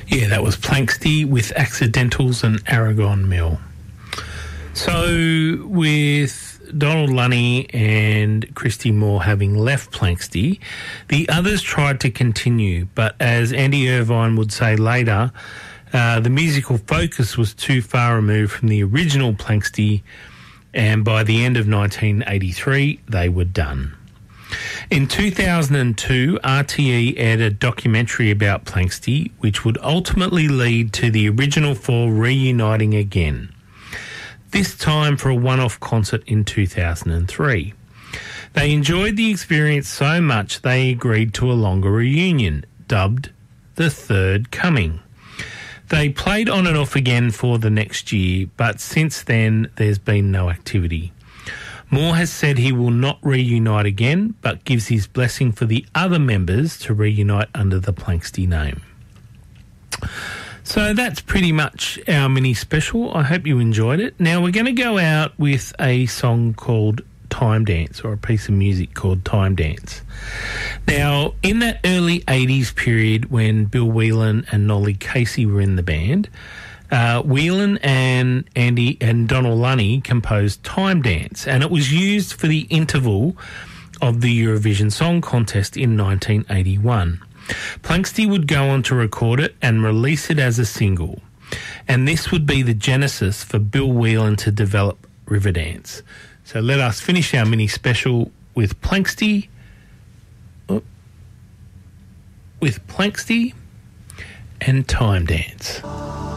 Yeah, that was Planxty with Accidentals and Aragon Mill. So, with Donald Lunny and Christy Moore having left Planxty, the others tried to continue, but as Andy Irvine would say later, the musical focus was too far removed from the original Planxty, and by the end of 1983, they were done. In 2002, RTE aired a documentary about Planxty, which would ultimately lead to the original four reuniting again, this time for a one-off concert in 2003. They enjoyed the experience so much they agreed to a longer reunion, dubbed The Third Coming. They played on and off again for the next year, but since then there's been no activity. Moore has said he will not reunite again, but gives his blessing for the other members to reunite under the Planxty name. So that's pretty much our mini special. I hope you enjoyed it. Now we're going to go out with a song called Time Dance, or a piece of music called Time Dance. Now, in that early 80s period when Bill Whelan and Nolly Casey were in the band, Whelan and Andy and Donald Lunny composed Time Dance, and it was used for the interval of the Eurovision Song Contest in 1981. Planxty would go on to record it and release it as a single, and this would be the genesis for Bill Whelan to develop Riverdance. So let us finish our mini special with Planxty, and Time Dance.